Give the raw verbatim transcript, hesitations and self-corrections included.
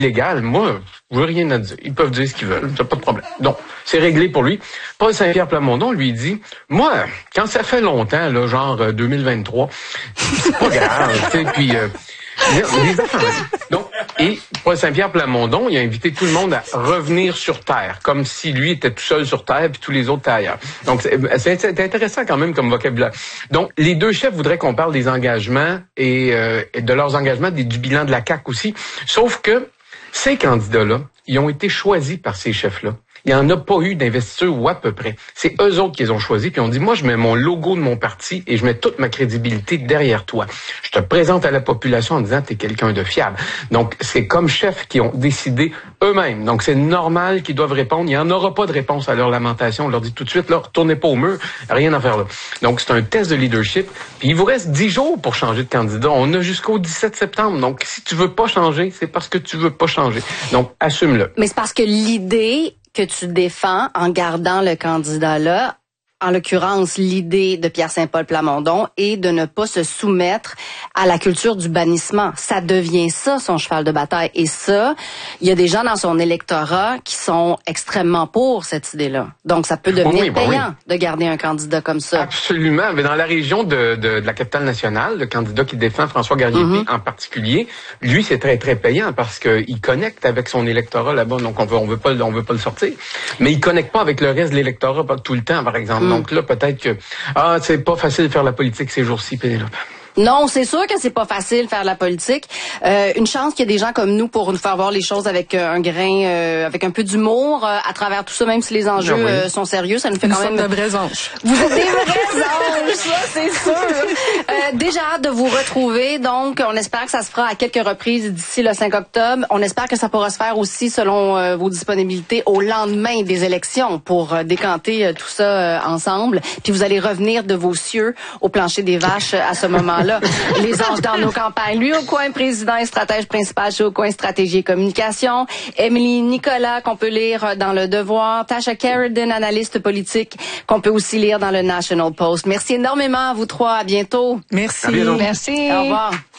illégal, moi, je veux rien à dire. Ils peuvent dire ce qu'ils veulent, c'est pas de problème. Donc, c'est réglé pour lui. Paul Saint-Pierre Plamondon lui dit, moi, quand ça fait longtemps, là, genre euh, deux mille vingt-trois, c'est pas grave, tu sais, puis... Euh, les affaires. Donc, et Paul Saint-Pierre Plamondon, il a invité tout le monde à revenir sur Terre, comme si lui était tout seul sur Terre puis tous les autres étaient ailleurs. Donc, c'est, c'est intéressant quand même comme vocabulaire. Donc, les deux chefs voudraient qu'on parle des engagements et, euh, et de leurs engagements, des, du bilan de la C A Q aussi. Sauf que ces candidats-là, ils ont été choisis par ces chefs-là. Il n'y en a pas eu d'investiture ou à peu près. C'est eux autres qui les ont choisis, puis on dit, moi, je mets mon logo de mon parti et je mets toute ma crédibilité derrière toi. Je te présente à la population en disant, t'es quelqu'un de fiable. Donc, c'est comme chefs qui ont décidé eux-mêmes. Donc, c'est normal qu'ils doivent répondre. Il n'y en aura pas de réponse à leur lamentation. On leur dit tout de suite, là, retournez pas au mur, rien à faire là. Donc, c'est un test de leadership. Puis, il vous reste dix jours pour changer de candidat. On a jusqu'au dix-sept septembre. Donc, si tu veux pas changer, c'est parce que tu veux pas changer. Donc, assume-le. Mais c'est parce que l'idée que tu défends en gardant le candidat-là, en l'occurrence l'idée de Pierre Saint-Paul Plamondon, est de ne pas se soumettre à la culture du bannissement. Ça devient ça, son cheval de bataille. Et ça, il y a des gens dans son électorat qui sont extrêmement pour cette idée-là. Donc, ça peut devenir oui, oui, payant oui. de garder un candidat comme ça. Absolument. Mais dans la région de, de, de la capitale nationale, le candidat qui défend, François Garriépi mm-hmm. en particulier, lui, c'est très, très payant parce qu'il connecte avec son électorat là-bas. Donc, on veut, on veut pas, on veut pas le sortir. Mais il connecte pas avec le reste de l'électorat pas tout le temps, par exemple. Mm. Donc là, peut-être que, ah, c'est pas facile de faire la politique ces jours-ci, Pénélope. Non, c'est sûr que c'est pas facile de faire de la politique. Euh, une chance qu'il y ait des gens comme nous pour nous faire voir les choses avec euh, un grain, euh, avec un peu d'humour euh, à travers tout ça, même si les enjeux oui. euh, sont sérieux, ça nous fait nous quand même de vrais anges. Vous êtes des vrais anges, ça c'est sûr. Euh, déjà hâte de vous retrouver. Donc, on espère que ça se fera à quelques reprises d'ici le cinq octobre. On espère que ça pourra se faire aussi selon euh, vos disponibilités au lendemain des élections pour euh, décanter euh, tout ça euh, ensemble. Puis vous allez revenir de vos cieux au plancher des vaches à ce moment. Là, les anges dans nos campagnes. Lui au coin, président et stratège principal chez au coin stratégie et communication. Émilie Nicolas, qu'on peut lire dans Le Devoir. Tasha Carradine, analyste politique, qu'on peut aussi lire dans le National Post. Merci énormément à vous trois. À bientôt. Merci. À bientôt. Merci. Au revoir.